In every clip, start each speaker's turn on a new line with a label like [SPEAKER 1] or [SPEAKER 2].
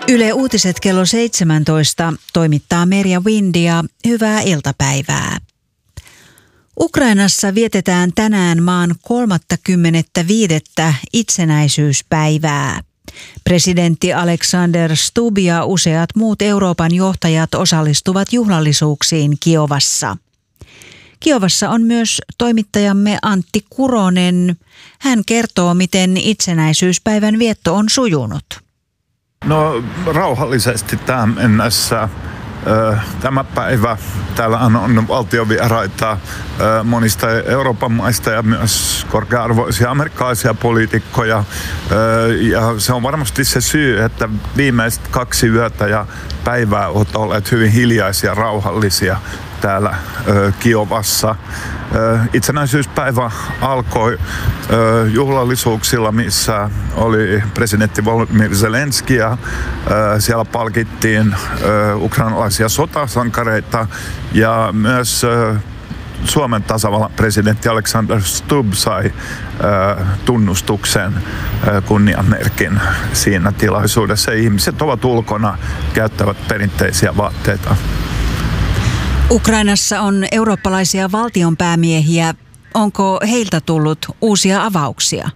[SPEAKER 1] Yle Uutiset kello 17 toimittaa Merja Windia. Hyvää iltapäivää. Ukrainassa vietetään tänään maan 35. itsenäisyyspäivää. Presidentti Alexander Stubb ja useat muut Euroopan johtajat osallistuvat juhlallisuuksiin Kiovassa. Kiovassa on myös toimittajamme Antti Kuronen. Hän kertoo, miten itsenäisyyspäivän vietto on sujunut.
[SPEAKER 2] No rauhallisesti tähän mennessä. Tämä päivä täällä on valtiovieraita monista Euroopan maista ja myös korkea-arvoisia amerikkalaisia poliitikkoja. Ja se on varmasti se syy, että viimeiset 2 yötä ja päivää ovat olleet hyvin hiljaisia ja rauhallisia täällä Kiovassa. Itsenäisyyspäivä alkoi juhlallisuuksilla, missä oli presidentti Volodymyr Zelenski ja siellä palkittiin ukrainalaisia sotasankareita ja myös Suomen tasavallan presidentti Alexander Stubb sai tunnustuksen kunniamerkin siinä tilaisuudessa. Ihmiset ovat ulkona, käyttävät perinteisiä vaatteita.
[SPEAKER 1] Ukrainassa on eurooppalaisia valtionpäämiehiä. Onko heiltä tullut uusia avauksia?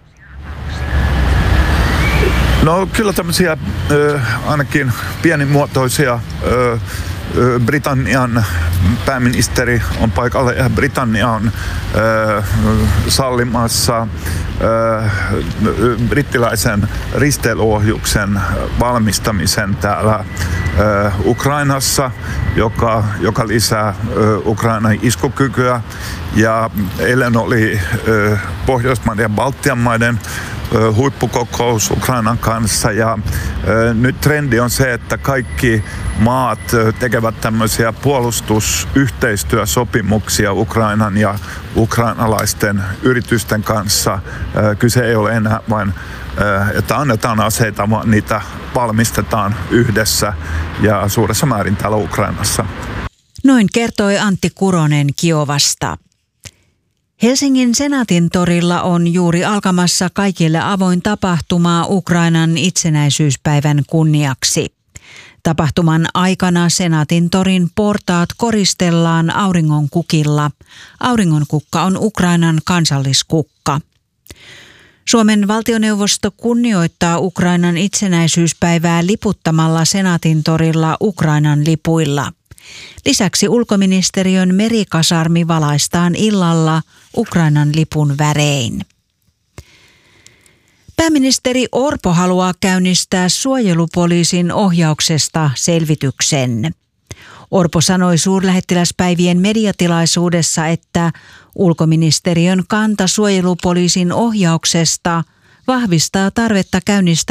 [SPEAKER 2] No kyllä tämmöisiä ainakin pienimuotoisia. Britannian pääministeri on paikalla ja Britannia on sallimassa brittiläisen risteilyohjuksen valmistamisen täällä Ukrainassa, joka lisää Ukrainan iskukykyä. Ja eilen oli Pohjoismaiden ja Baltian maiden huippukokous Ukrainan kanssa ja nyt trendi on se, että kaikki maat tekevät tämmöisiä puolustusyhteistyösopimuksia Ukrainan ja ukrainalaisten yritysten kanssa. Kyse ei ole enää vain, että annetaan aseita, vaan niitä valmistetaan yhdessä ja suuressa määrin täällä Ukrainassa.
[SPEAKER 1] Noin kertoi Antti Kuronen Kiovasta. Helsingin Senaatintorilla on juuri alkamassa kaikille avoin tapahtuma Ukrainan itsenäisyyspäivän kunniaksi. Tapahtuman aikana Senaatintorin portaat koristellaan auringonkukilla. Auringonkukka on Ukrainan kansalliskukka. Suomen valtioneuvosto kunnioittaa Ukrainan itsenäisyyspäivää liputtamalla Senaatintorilla Ukrainan lipuilla. Lisäksi ulkoministeriön merikasarmi valaistaan illalla Ukrainan lipun värein. Pääministeri Orpo haluaa käynnistää suojelupoliisin ohjauksesta selvityksen. Orpo sanoi suurlähettiläspäivien mediatilaisuudessa, että ulkoministeriön kanta suojelupoliisin ohjauksesta vahvistaa tarvetta käynnistää